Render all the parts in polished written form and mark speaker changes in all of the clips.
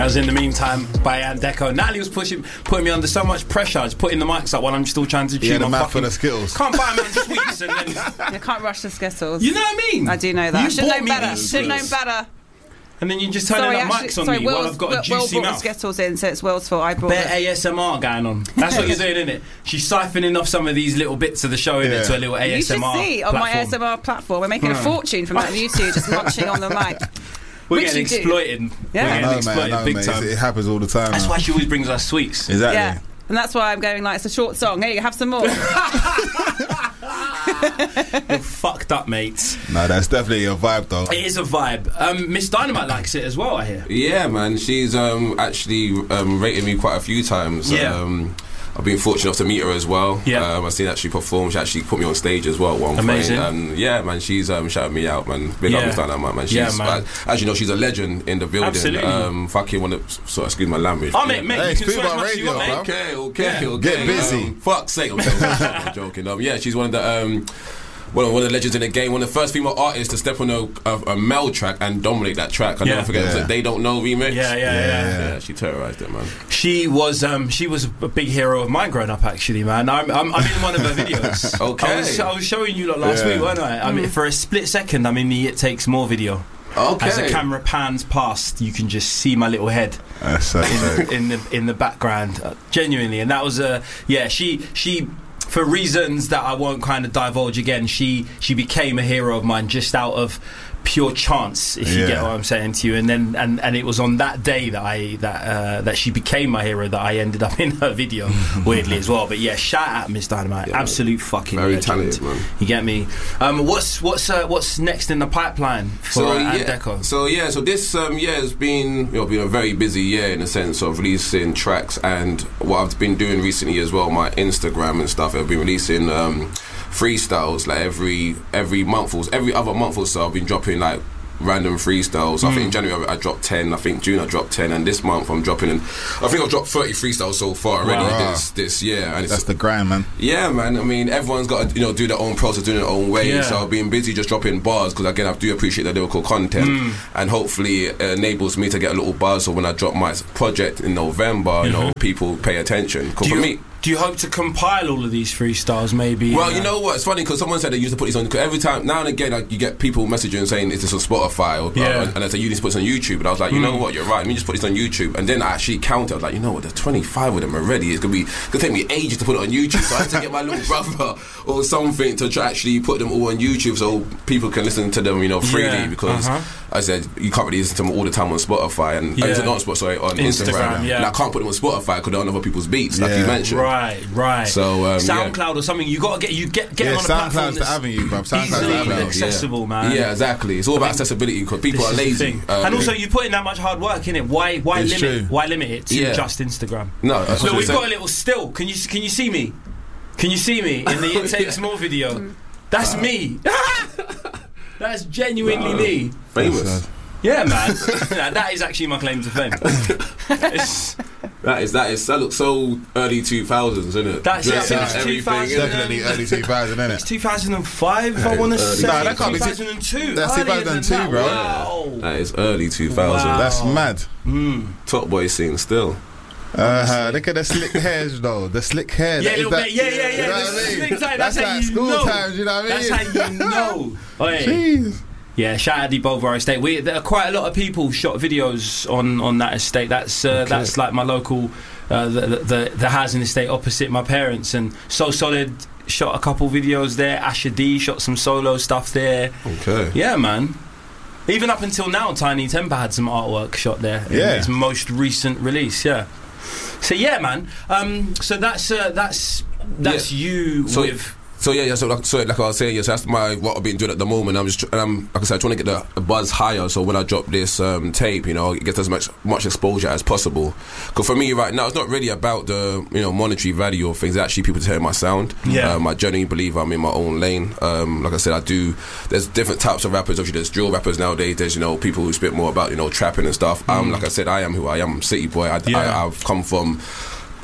Speaker 1: That was In the Meantime by Andeco. Natalie was putting me under so much pressure. I was putting the mics up while I'm still trying to chew my
Speaker 2: mouth
Speaker 1: fucking...
Speaker 2: for the Skittles.
Speaker 1: Can't buy a man sweets and then...
Speaker 3: You can't rush the Skittles.
Speaker 1: You know what I mean?
Speaker 3: I do know that.
Speaker 1: You
Speaker 3: Should have
Speaker 1: bought
Speaker 3: known
Speaker 1: me
Speaker 3: better.
Speaker 1: these
Speaker 3: Should have known
Speaker 1: sweets.
Speaker 3: better.
Speaker 1: And then you just turn up mics on me while I've got a juicy
Speaker 3: Will
Speaker 1: mouth.
Speaker 3: brought the Skittles in, so it's Will's fault. I brought
Speaker 1: Bare
Speaker 3: it.
Speaker 1: ASMR going on. That's what you're doing, innit? She's siphoning off some of these little bits of the show in it to a little ASMR
Speaker 3: You should see on my ASMR platform. We're making a fortune from that of you two just munching on the mic.
Speaker 1: We're getting exploited.
Speaker 3: Yeah.
Speaker 1: We're getting exploited big time.
Speaker 2: It happens all the time.
Speaker 1: That's why she always brings us sweets.
Speaker 2: Exactly.
Speaker 3: Yeah. And that's why I'm going like, it's a short song. Here you go, have some more.
Speaker 1: You're fucked up, mates.
Speaker 2: No, that's definitely a vibe, though.
Speaker 1: It is a vibe. Miss Dynamite likes it as well, I hear.
Speaker 4: Yeah, man. She's actually rated me quite a few times.
Speaker 1: Yeah.
Speaker 4: I've been fortunate enough to meet her as well.
Speaker 1: Yeah.
Speaker 4: I've seen her actually perform. She actually put me on stage as well at one
Speaker 1: Amazing.
Speaker 4: point. And yeah, man, she's shouted me out, man. Big up Miss Dynamite, man. She's,
Speaker 1: man.
Speaker 4: as you know, she's a legend in the building.
Speaker 1: Absolutely.
Speaker 4: Fucking want to, so excuse my language.
Speaker 1: Oh, mate,
Speaker 2: Hey,
Speaker 1: you can
Speaker 2: speak
Speaker 1: swear as
Speaker 2: about
Speaker 1: much as you
Speaker 2: radio,
Speaker 1: want, mate.
Speaker 2: bro.
Speaker 4: Okay.
Speaker 2: Get busy.
Speaker 4: Fuck's sake, I'm joking. Yeah, she's one of the one of the legends in the game. One of the first female artists to step on a male track and dominate that track. I'll never forget. It was a They Don't Know remix.
Speaker 1: Yeah.
Speaker 4: She terrorised it, man.
Speaker 1: She was a big hero of mine growing up, actually, man. I'm in one of her videos.
Speaker 4: Okay.
Speaker 1: I was showing you lot last week, weren't I? I mean, for a split second, I'm in the It Takes More video.
Speaker 4: Okay.
Speaker 1: As the camera pans past, you can just see my little head in the background, genuinely. And that was she. For reasons that I won't kind of divulge again, she became a hero of mine just out of pure chance, if you get what I'm saying to you. And then and it was on that day that she became my hero that I ended up in her video, weirdly as well. But yeah, shout out Miss Dynamite, absolute fucking
Speaker 4: very
Speaker 1: legend.
Speaker 4: talented, man.
Speaker 1: You get me? What's next in the pipeline for Andeco?
Speaker 4: So this year has been been a very busy year in the sense of releasing tracks, and what I've been doing recently as well, my Instagram and stuff. I've been releasing freestyles like every month or every other month or so. I've been dropping like random freestyles. I think in January I dropped 10, I think June I dropped 10, and this month I'm dropping I think I've dropped 30 freestyles so far already this year. And
Speaker 2: that's the grind, man.
Speaker 4: Yeah, man. I mean, everyone's got to do their own process, do their own way. So I've been busy just dropping bars because again I do appreciate the lyrical content, and hopefully it enables me to get a little buzz. So when I drop my project in November, people pay attention.
Speaker 1: Do you hope to compile all of these freestyles, maybe?
Speaker 4: Well, you know what? It's funny because someone said they used to put these on. Cause every time, now and again, you get people messaging saying, "Is this on Spotify?" And I say, "You need to put this on YouTube." And I was like, "You know what? You're right. Let me just put this on YouTube." And then I actually counted. I was like, "You know what? There's 25 of them already. It's gonna take me ages to put it on YouTube." So I had to get my little brother or something to try actually put them all on YouTube so people can listen to them, freely. Because I said you can't really listen to them all the time on Spotify and on Instagram. And I can't put them on Spotify because they're on other people's beats, like you mentioned.
Speaker 1: Right.
Speaker 4: So
Speaker 1: SoundCloud or something, you got to get them on a platform
Speaker 2: SoundCloud's the avenue, bro. SoundCloud's
Speaker 1: easily
Speaker 2: the avenue.
Speaker 1: accessible, man.
Speaker 4: Yeah, exactly. It's all about accessibility because people are lazy.
Speaker 1: And also, you put in that much hard work in it. Why limit?
Speaker 2: True.
Speaker 1: Why limit it to just Instagram?
Speaker 4: No,
Speaker 1: look, we've got a little still. Can you see me? Can you see me in the It Takes More video? That's me. That's genuinely me.
Speaker 4: Famous.
Speaker 1: Yeah, man. That is actually my claim to fame.
Speaker 4: That looks so early 2000s, isn't it?
Speaker 1: That's it's 2000.
Speaker 2: Definitely early 2000, isn't it?
Speaker 1: It's 2005, I want to say.
Speaker 2: No, that can't be
Speaker 1: 2002.
Speaker 2: That's 2002, bro.
Speaker 1: Wow.
Speaker 4: That is early 2000.
Speaker 1: Wow.
Speaker 2: That's mad.
Speaker 4: Top boy scene still.
Speaker 2: Look at the slick hairs, though. The slick hair.
Speaker 1: Yeah,
Speaker 2: You know what I
Speaker 1: That's
Speaker 2: mean?
Speaker 1: how you
Speaker 2: school
Speaker 1: know.
Speaker 2: times, you know what I mean?
Speaker 1: That's how you know.
Speaker 2: Jeez.
Speaker 1: Yeah, shout out the Bolvar estate. There are quite a lot of people shot videos on that estate. That's like my local the housing estate opposite my parents, and So Solid shot a couple videos there. Asher D shot some solo stuff there.
Speaker 4: Okay.
Speaker 1: Yeah, man. Even up until now, Tiny Temper had some artwork shot there in its most recent release. Yeah. So yeah, man. So that's you with.
Speaker 4: So like I was saying, so that's what I've been doing at the moment. I'm like I said, trying to get the buzz higher. So when I drop this tape, it gets as much exposure as possible. Because for me right now, it's not really about the monetary value of things. It's actually people to hear my sound.
Speaker 1: Yeah.
Speaker 4: I genuinely believe I'm in my own lane. Like I said, there's different types of rappers. Obviously, there's drill rappers nowadays. There's people who spit more about trapping and stuff. Like I said, I am who I am. I'm City boy. I've come from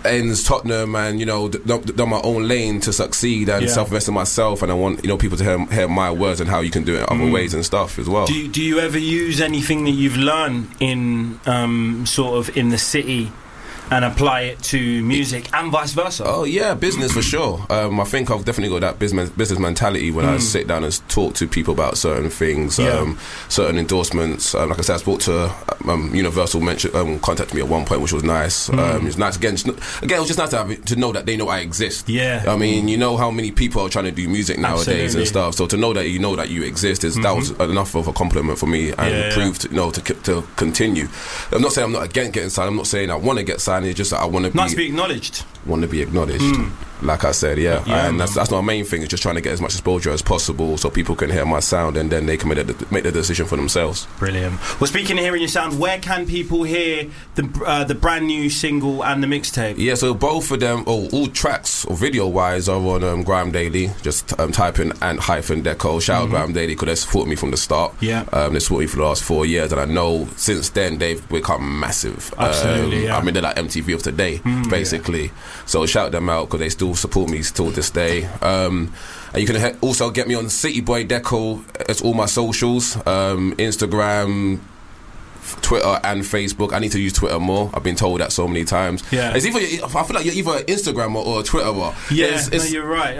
Speaker 4: ends Tottenham and, you know, done my own lane to succeed and self-invest in myself, and I want, you know, people to hear my words and how you can do it other ways and stuff as well.
Speaker 1: Do you ever use anything that you've learned in sort of in the city and apply it to music and vice versa?
Speaker 4: Oh yeah, business for sure. I think I've definitely got that business mentality when I sit down and talk to people about certain things, certain endorsements. Like I said, I spoke to Universal, contacted me at one point, which was nice. It's nice again. It was just nice to know that they know I exist.
Speaker 1: Yeah,
Speaker 4: I mean, you know how many people are trying to do music nowadays and stuff. So to know that you exist that was enough of a compliment for me and proved to continue. I'm not saying I'm not against getting signed. I'm not saying I want to get signed. It's just that I want to
Speaker 1: be acknowledged.
Speaker 4: Want to be acknowledged, like I said, and that's my main thing. Is just trying to get as much exposure as possible, so people can hear my sound, and then they can make the decision for themselves.
Speaker 1: Brilliant. Well, speaking of hearing your sound, where can people hear the brand new single and the mixtape? Yeah, so both of them, all tracks or video wise, are on Grime Daily. Just type in ant-deco. Shout out Grime Daily because they supported me from the start. Yeah, they supported me for the last 4 years, and I know since then they've become massive. Absolutely, I mean they're like MTV of today, basically. So shout them out because they still support me till this day. And you can also get me on City Boy Deco. It's all my socials, Instagram, Twitter and Facebook. I need to use Twitter more. I've been told that so many times. Yeah, it's I feel like you're either Instagram or a Twitterer. Yeah, no, you're right.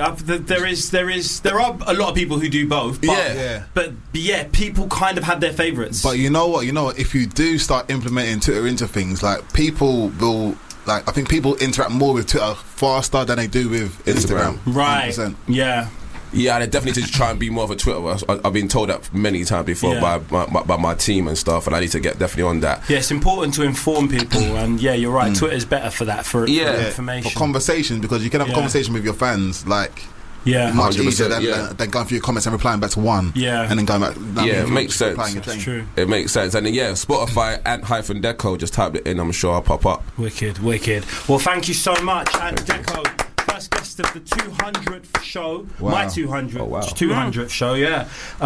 Speaker 1: There are a lot of people who do both. But, but people kind of have their favourites.
Speaker 2: But you know what? If you do start implementing Twitter into things, like people will. Like, I think people interact more with Twitter faster than they do with Instagram.
Speaker 1: Right. 100%. Yeah.
Speaker 4: Yeah, they definitely need to try and be more of a Twitter. I've been told that many times before by my team and stuff, and I need to get definitely on that.
Speaker 1: Yeah, it's important to inform people, and you're right. Twitter's better for that, for information,
Speaker 2: for conversation, because you can have a conversation with your fans, like. Yeah, much easier than going through your comments and replying back to one. Yeah, and then going back.
Speaker 4: It makes sense. That's true. It makes sense. And then Spotify ant-deco. Just type it in. I'm sure I'll pop up.
Speaker 1: Wicked. Well, thank you so much, ant-deco. First guest of the 200th show. Wow. My 200th show. Yeah.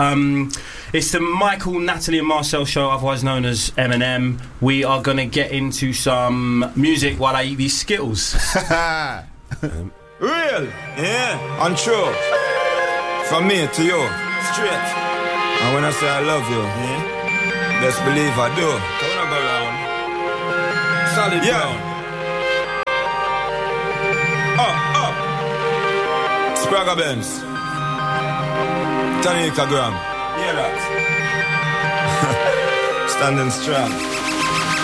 Speaker 1: It's the Michael, Natalie, and Marcel show, otherwise known as M&M. We are gonna get into some music while I eat these Skittles.
Speaker 5: Real, and true. From me to you, straight. And when I say I love you, best believe I do. Turn up around. Solid ground. Sprague Benz. Tanika Graham. Hear that? Standing strong.